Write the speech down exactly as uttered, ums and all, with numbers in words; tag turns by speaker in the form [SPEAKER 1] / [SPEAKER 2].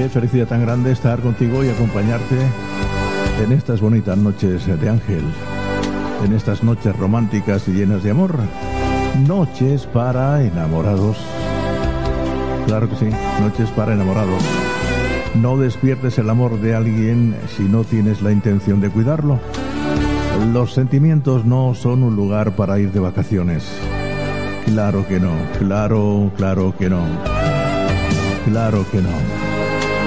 [SPEAKER 1] Qué felicidad tan grande estar contigo y acompañarte en estas bonitas noches de ángel, en estas noches románticas y llenas de amor, noches para enamorados. Claro que sí, noches para enamorados. No despiertes el amor de alguien si no tienes la intención de cuidarlo. Los sentimientos no son un lugar para ir de vacaciones. Claro que no, claro, claro que no, claro que no.